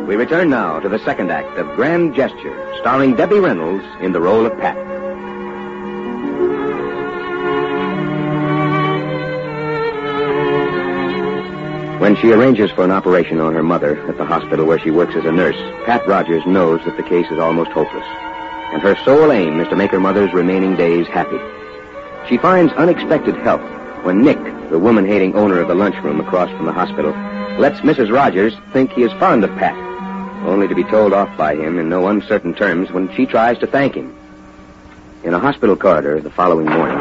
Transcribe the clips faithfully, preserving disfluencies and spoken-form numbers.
We return now to the second act of Grand Gesture, starring Debbie Reynolds in the role of Pat. When she arranges for an operation on her mother at the hospital where she works as a nurse, Pat Rogers knows that the case is almost hopeless. And her sole aim is to make her mother's remaining days happy. She finds unexpected help when Nick, the woman-hating owner of the lunchroom across from the hospital, lets Missus Rogers think he is fond of Pat, only to be told off by him in no uncertain terms when she tries to thank him. In a hospital corridor the following morning...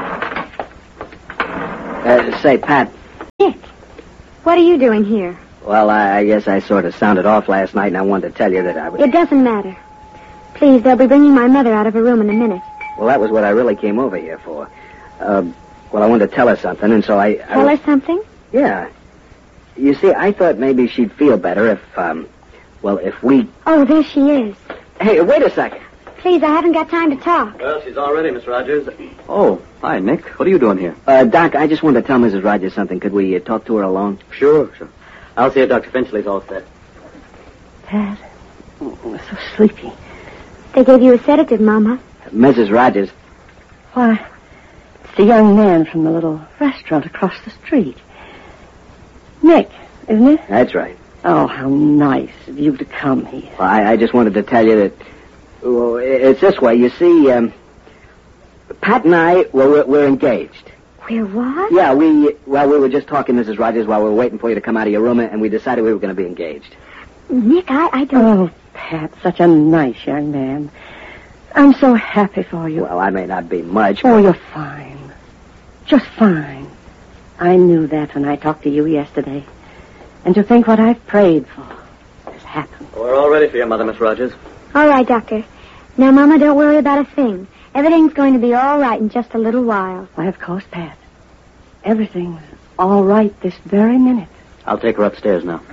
Uh, say, Pat... Nick, what are you doing here? Well, I, I guess I sort of sounded off last night, and I wanted to tell you that I was... It doesn't matter. Please, they'll be bringing my mother out of her room in a minute. Well, that was what I really came over here for. Uh, well, I wanted to tell her something, and so I... I tell was... her something? Yeah. You see, I thought maybe she'd feel better if, um... well, if we... Oh, there she is. Hey, wait a second. Please, I haven't got time to talk. Well, she's all ready, Miss Rogers. Oh, hi, Nick. What are you doing here? Uh, Doc, I just wanted to tell Missus Rogers something. Could we uh, talk to her alone? Sure, sure. I'll see if Doctor Finchley's all set. Pat, oh, I'm so sleepy. They gave you a sedative, Mama. Missus Rogers. Why, it's the young man from the little restaurant across the street. Nick, isn't it? That's right. Oh, how nice of you to come here. Well, I, I just wanted to tell you that... Well, it's this way. You see, um, Pat and I, well, we're, we're engaged. We're what? Yeah, we... Well, we were just talking, Missus Rogers, while we were waiting for you to come out of your room, and we decided we were going to be engaged. Nick, I, I don't... Oh, Pat, such a nice young man. I'm so happy for you. Well, I may not be much, Oh, but... you're fine. Just fine. I knew that when I talked to you yesterday. And to think what I've prayed for has happened. We're all ready for your mother, Miss Rogers. All right, Doctor. Now, Mama, don't worry about a thing. Everything's going to be all right in just a little while. Why, of course, Pat. Everything's all right this very minute. I'll take her upstairs now.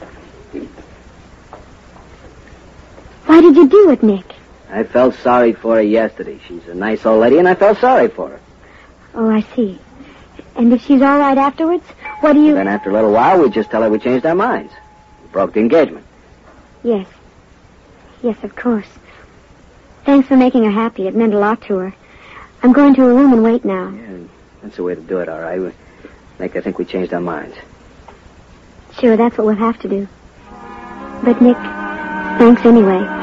Why did you do it, Nick? I felt sorry for her yesterday. She's a nice old lady, and I felt sorry for her. Oh, I see. And if she's all right afterwards, what do you... And then after a little while, we just tell her we changed our minds. We broke the engagement. Yes. Yes, of course. Thanks for making her happy. It meant a lot to her. I'm going to her room and wait now. Yeah, that's the way to do it, all right. We make her think we changed our minds. Sure, that's what we'll have to do. But, Nick, thanks anyway.